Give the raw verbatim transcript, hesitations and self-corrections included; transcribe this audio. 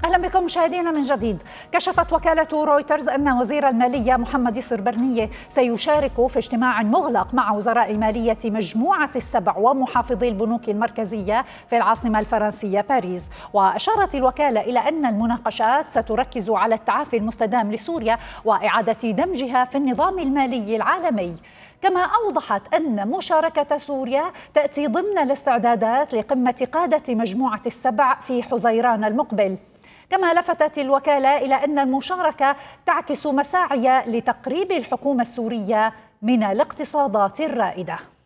أهلا بكم مشاهدينا من جديد. كشفت وكالة رويترز أن وزير المالية محمد يسر برنية سيشارك في اجتماع مغلق مع وزراء المالية مجموعة السبع ومحافظي البنوك المركزية في العاصمة الفرنسية باريس. وأشارت الوكالة إلى أن المناقشات ستركز على التعافي المستدام لسوريا وإعادة دمجها في النظام المالي العالمي. كما أوضحت أن مشاركة سوريا تأتي ضمن الاستعدادات لقمة قادة مجموعة السبع في حزيران المقبل. كما لفتت الوكالة إلى أن المشاركة تعكس مساعي لتقريب الحكومة السورية من الاقتصادات الرائدة.